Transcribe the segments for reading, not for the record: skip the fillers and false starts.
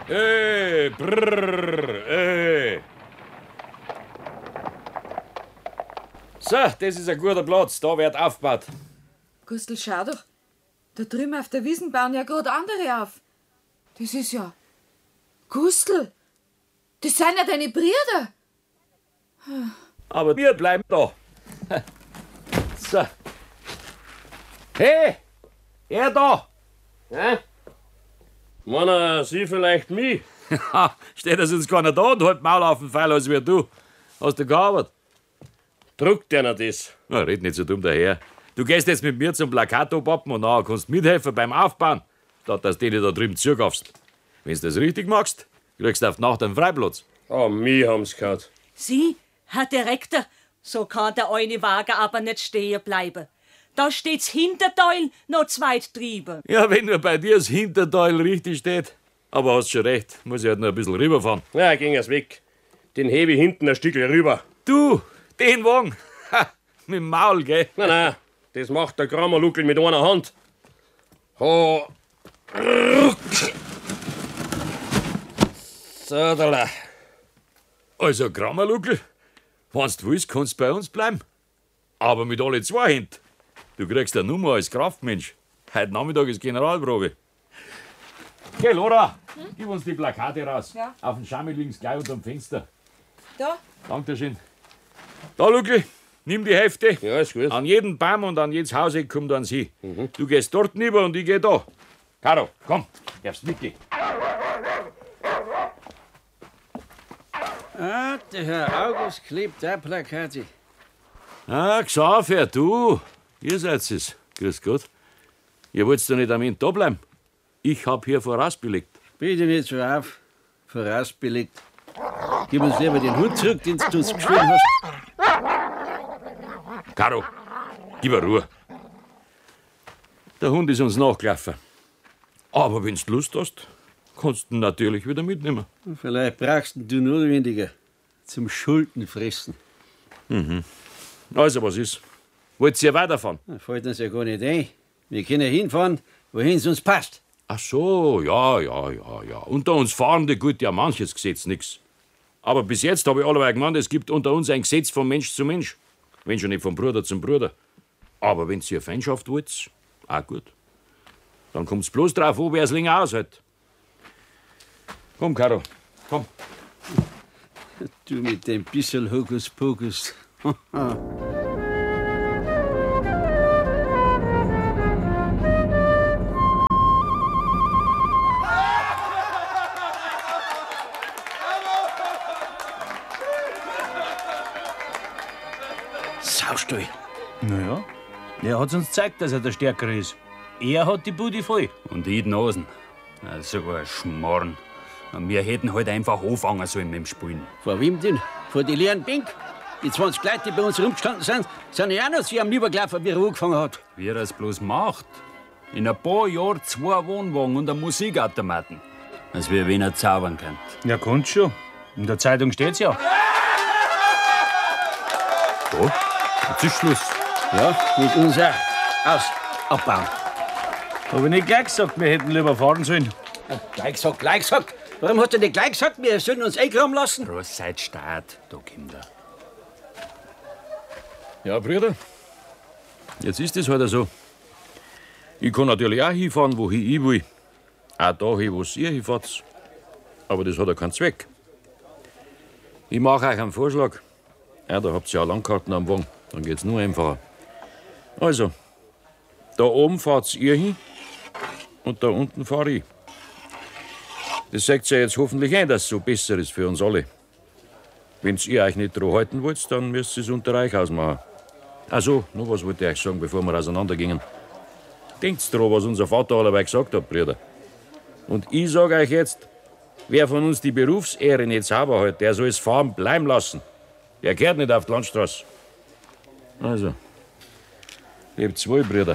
Brrr, So, das ist ein guter Platz, da wird aufgebaut. Gustl, schau doch. Da drüben auf der Wiesn bauen ja gerade andere auf. Das ist ja... Gustl, das sind ja deine Brüder. Aber wir bleiben da. So. Hey, er da. Ja? Meinen Sie vielleicht mich? Steht das jetzt keiner da und halt Maul auf den Pfeil, als wie du. Hast du gearbeitet? Druckt einer das? Na, red nicht so dumm daher. Du gehst jetzt mit mir zum Plakat abpappen und nachher kannst mithelfen beim Aufbauen, statt dass du dich da drüben zukaufst. Wenn du das richtig machst, kriegst du auf die Nacht einen Freiplatz. Oh, wir haben's gehabt. Sie, Herr Direktor, so kann der eine Wagen aber nicht stehen bleiben. Da steht's Hinterteil noch zweit drüben. Ja, wenn nur bei dir das Hinterteil richtig steht. Aber hast schon recht, muss ich halt noch ein bisschen rüberfahren. Ja, ging es weg. Den hebe ich hinten ein Stückchen rüber. Du, den Wagen. Ha, mit dem Maul, gell? Nein, das macht der Grammerluckel mit einer Hand. So, da. Also, Grammerluckel, wenn du willst, kannst du bei uns bleiben. Aber mit alle zwei Händen. Du kriegst eine Nummer als Kraftmensch. Heute Nachmittag ist Generalprobe. Geh, Laura, gib uns die Plakate raus. Ja. Auf dem Schammel links gleich unterm Fenster. Da. Dankeschön. Da, Luckel, nimm die Hefte. Ja, ist gut. An jeden Baum und an jedes Hauseck kommt an sie. Du gehst dort rüber und ich geh da. Caro, komm, darfst mitgehen. Ah, der Herr August klebt auch Plakate. Ah, Xaver, du. Ihr seid es. Grüß Gott. Ihr wollt doch nicht am Ende da bleiben. Ich hab hier vorausbelegt. Bitte nicht so auf. Vorausbelegt. Gib uns lieber den Hund zurück, den du uns geschwungen hast. Caro, gib mir Ruhe. Der Hund ist uns nachgelaufen. Aber wenn du Lust hast, kannst du ihn natürlich wieder mitnehmen. Vielleicht brauchst du ihn notwendiger zum Schuldenfressen. Also, was ist? Wollt ihr weiterfahren? Da fällt uns ja gar nicht ein. Wir können hinfahren, wohin es uns passt. Ach so, ja. Unter uns Fahrende gilt ja manches Gesetz nix. Aber bis jetzt habe ich allerweil gemeint, es gibt unter uns ein Gesetz von Mensch zu Mensch. Wenn schon nicht von Bruder zum Bruder. Aber wenn ihr Feindschaft wollt, auch gut. Dann kommt's bloß drauf an, wer es länger aushält. Komm, Caro, komm. Du mit dem bisschen Hokuspokus. Saustall. Naja, er hat's uns gezeigt, dass er der Stärkere ist. Er hat die Bude voll. Und ich die Nasen. Sogar ein Schmarrn. Wir hätten halt einfach anfangen sollen mit dem Spielen. Vor wem denn? Vor die leeren Bank? Die 20 Leute, die bei uns rumgestanden sind ja auch noch sie am Liebergelaufen, wie er angefangen hat. Wie er es bloß macht. In ein paar Jahren 2 Wohnwagen und einen Musikautomaten. Als wir wen er zaubern kann. Ja, kannst schon. In der Zeitung steht's ja. So, jetzt ist Schluss. Ja, mit uns auch. Aus. Abbauen. Hab ich nicht gleich gesagt, wir hätten lieber fahren sollen. Ja, gleich gesagt. Warum hast du nicht gleich gesagt, wir sollen uns eingraben lassen? Groß seid Staat, da Kinder. Ja, Brüder, jetzt ist es halt so. Ich kann natürlich auch hinfahren, wohin ich will. Auch dahin, wo ihr hinfahrt. Aber das hat ja keinen Zweck. Ich mache euch einen Vorschlag. Ja, da habt ihr ja Landkarten am Wagen. Dann geht's nur einfacher. Also, da oben fahrt ihr hin und da unten fahre ich. Das sagt ihr jetzt hoffentlich ein, dass es so besser ist für uns alle. Wenn ihr euch nicht dran halten wollt, dann müsst ihr es unter euch ausmachen. Ach so, noch was wollte ich euch sagen, bevor wir auseinandergingen. Denkt dran, was unser Vater allerweil gesagt hat, Brüder. Und ich sage euch jetzt, wer von uns die Berufsehre nicht sauber hält, der soll es fahren bleiben lassen. Der gehört nicht auf die Landstraße. Also, lebt's wohl, Brüder.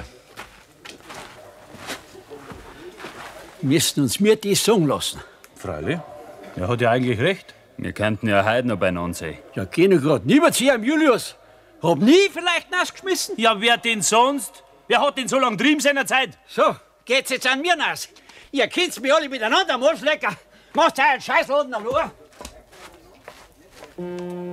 Müssten uns mir das sagen lassen. Freilich. Er hat ja eigentlich recht. Wir könnten ja heute noch beieinander sein. Ja, geh nur grad nieberziehen am Julius. Hab nie vielleicht nassgeschmissen. Ja, wer denn sonst? Wer hat denn so lange drüben seiner Zeit? So, geht's jetzt an mir nass. Ihr kennt's mich alle miteinander am Arschlecker. Macht euren Scheißladen am Lohr.